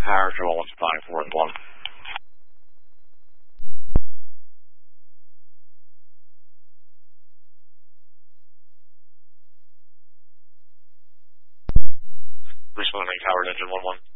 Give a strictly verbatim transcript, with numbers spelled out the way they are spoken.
Harris, one one five four and one. Responding, Howard, engine one one.